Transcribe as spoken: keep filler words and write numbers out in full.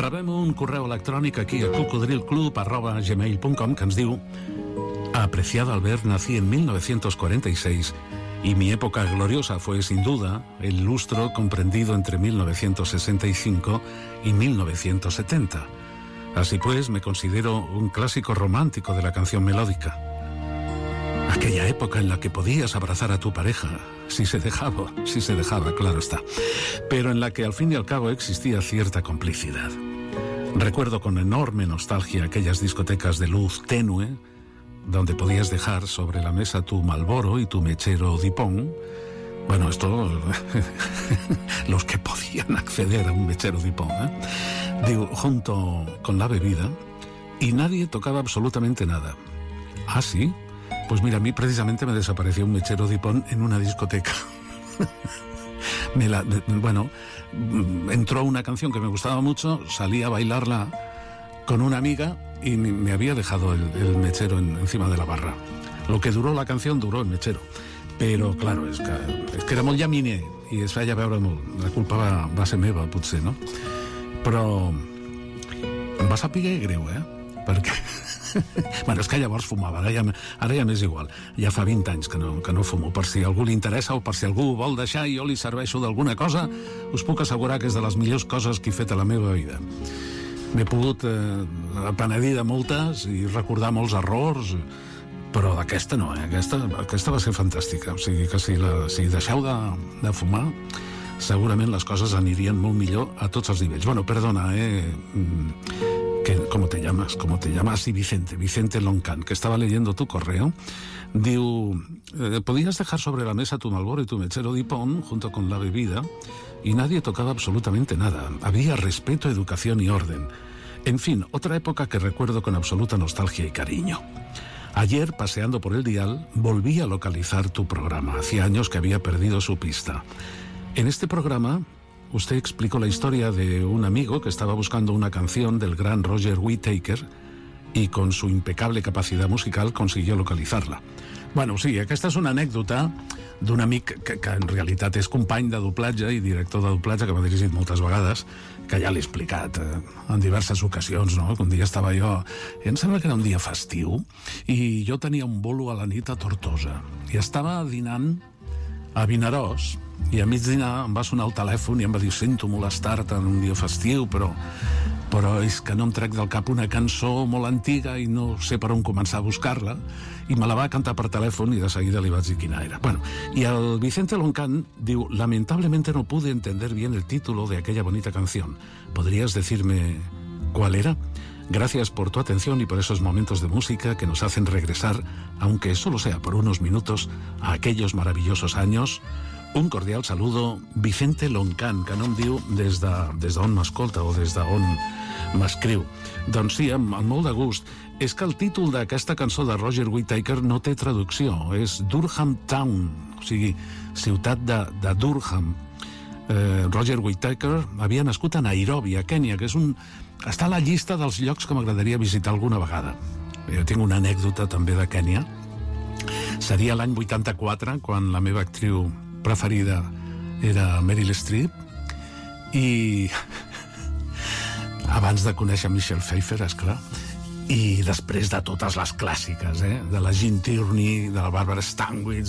rebem un correu electrònic aquí a cocodrilclub arroba gmail punt com que ens diu: apreciado Albert, nací en mil novecientos cuarenta y seis y mi época gloriosa fue sin duda el lustro comprendido entre mil novecientos sesenta y cinco y mil novecientos setenta. Así pues, me considero un clásico romántico de la canción melódica. Aquella época en la que podías abrazar a tu pareja, si se dejaba, si se dejaba, claro está, pero en la que al fin y al cabo existía cierta complicidad. Recuerdo con enorme nostalgia aquellas discotecas de luz tenue, donde podías dejar sobre la mesa tu Marlboro y tu mechero Dupont. Bueno, esto, los que podían acceder a un mechero Dupont, ¿eh? Digo, junto con la bebida, y nadie tocaba absolutamente nada. ¿Ah, sí? Pues mira, a mí precisamente me desapareció un mechero Dupont en una discoteca. me la, bueno, entró una canción que me gustaba mucho, salí a bailarla con una amiga y me había dejado el, el mechero en, encima de la barra. Lo que duró la canción duró el mechero. Però, claro, és que, és que era molt llaminer i es feia veure molt. La culpa va, va ser meva, potser, no? Però em va saber greu, eh? Perquè... bueno, és que llavors fumava, ara ja, ara ja m'és igual. Ja fa vint anys que no, que no fumo. Per si algú li interessa o per si algú vol deixar i jo li serveixo d'alguna cosa, us puc assegurar que és de les millors coses que he fet a la meva vida. M'he pogut eh, penedir de moltes i recordar molts errors, però d'aquesta no, eh? Aquesta, aquesta va ser fantàstica. O sigui que si, la, si deixeu de, de fumar, segurament les coses anirien molt millor a tots els nivells. Bueno, perdona, eh? Que, ¿cómo te llamas? ¿Cómo te llamas? Sí, Vicente, Vicente Loncan, que estaba leyendo tu correo. Diu, eh, podías dejar sobre la mesa tu Marlboro y tu mechero Dupont junto con la bebida y nadie tocaba absolutamente nada. Había respeto, educación y orden. En fin, otra época que recuerdo con absoluta nostalgia y cariño. Ayer, paseando por el dial, volví a localizar tu programa. Hacía años que había perdido su pista. En este programa, usted explicó la historia de un amigo que estaba buscando una canción del gran Roger Whittaker y con su impecable capacidad musical consiguió localizarla. Bueno, sí, aquesta és una anècdota d'un amic que, que en realitat és company de doblatge i director de doblatge, que m'ha dirigit moltes vegades, que ja l'he explicat eh, en diverses ocasions, no? Que un dia estava jo, i em sembla que era un dia festiu, i jo tenia un bolo a la nit a Tortosa, i estava dinant a Vinaròs, i a mig dinar em va sonar el telèfon i em va dir: sento molestar-te en un dia festiu, però però és que no em trec del cap una cançó molt antiga i no sé per on començar a buscar-la, i me la va cantar per telèfon i de seguida li vaig dir quina era. Bueno, y el Vicente Loncan diu: lamentablemente no pude entender bien el título de aquella bonita canción. ¿Podrías decirme cuál era? Gracias por tu atención y por esos momentos de música que nos hacen regresar, aunque solo sea por unos minutos, a aquellos maravillosos años. Un cordial saludo, Vicente Loncan, que no em diu des de, des d'on m'escolta o des d'on m'escriu. Doncs sí, amb, amb molt de gust. És que el títol d'aquesta cançó de Roger Whittaker no té traducció, és Durham Town, o sigui, ciutat de, de Durham. Eh, Roger Whittaker havia nascut a Nairobi, a Kènia, que és un... està a la llista dels llocs que m'agradaria visitar alguna vegada. Jo tinc una anècdota també de Kènia. Seria l'any vuitanta-quatre, quan la meva actriu preferida era Meryl Streep, i abans de conèixer Michelle Pfeiffer, esclar, i després de totes les clàssiques, eh? De la Jean Tierney, de la Barbara Stanwyck,